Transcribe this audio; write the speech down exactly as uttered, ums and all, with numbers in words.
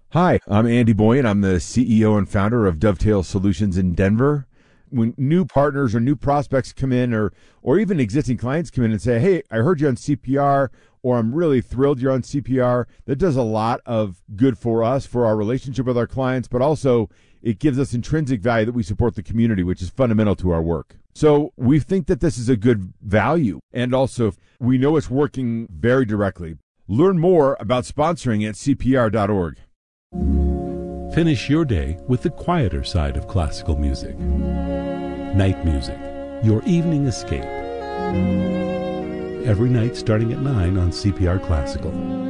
Hi, I'm Andy Boyan. I'm the C E O and founder of Dovetail Solutions in Denver. When new partners or new prospects come in, or or even existing clients come in and say, hey, I heard you on C P R, or I'm really thrilled you're on C P R, that does a lot of good for us, for our relationship with our clients, but also it gives us intrinsic value that we support the community, which is fundamental to our work. So we think that this is a good value, and also we know it's working very directly. Learn more about sponsoring at C P R dot org. Finish your day with the quieter side of classical music. Night music, your evening escape. Every night starting at nine on C P R Classical.